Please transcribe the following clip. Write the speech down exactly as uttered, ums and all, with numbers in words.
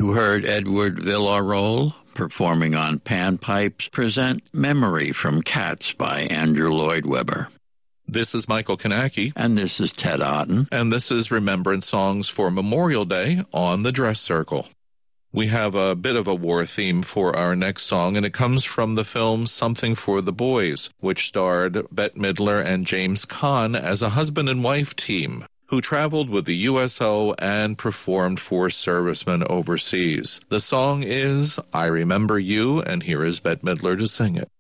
You heard Edward Villarroel performing on panpipes present Memory from Cats by Andrew Lloyd Webber. This is Michael Kanaki. And this is Ted Otten. And this is Remembrance Songs for Memorial Day on the Dress Circle. We have a bit of a war theme for our next song, and it comes from the film Something for the Boys, which starred Bette Midler and James Caan as a husband and wife team who traveled with the U S O and performed for servicemen overseas. The song is I Remember You, and here is Bette Midler to sing it.